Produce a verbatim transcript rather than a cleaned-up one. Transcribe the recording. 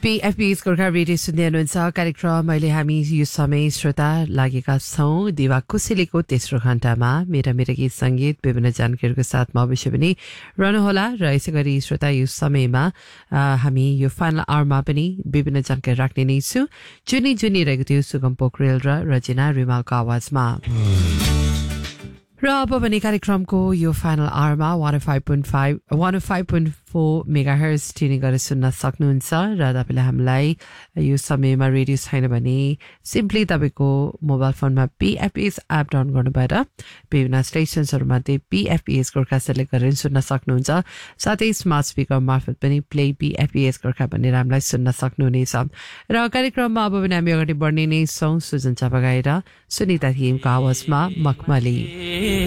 बीएफबीएस Gorkha radio सुन्दै हुनुहुन्छ कार्यक्रम अहिले हामी यो समय श्रोता लागेका छौं दिवा कुशलीको तेस्रो घण्टामा मेरा मेरा गीत संगीत विभिन्न जानकारीको साथमा अवश्य पनि रहनुहोला र यसै गरी श्रोता यो समयमा हामी यो फाइनल आवरमा पनि विभिन्न जानकारी राख्ने नै छु जुनी जुनी रहेको थियो सुगम पोखरेल र रजना रिमालको आवाजमा र अब भने कार्यक्रमको यो final आवरमा one oh five point five one oh five point four megahertz tuning गरेर सुन्न सक्नुहुन्छ र तपाईले हामीलाई यो समयमा रेडियो छैन भने सिम्पली तपाईको मोबाइल फोनमा बीएफबीएस एप डाउनलोड गर्नु भएर विभिन्न स्टेशन्सहरुमध्ये बीएफबीएस गोर्खा सेलेक्ट गरेर सुन्न सक्नुहुन्छ साथै स्मार्ट स्पिकर मार्फत पनि प्ले बीएफबीएस गोर्खा भनेर हामीलाई सुन्न सक्नुहुनेछ र कार्यक्रममा अब पनि हामी अगाडि बढ्ने नै छौं सुजन चापागाई र सुनिता थिमको आवाजमा मखमली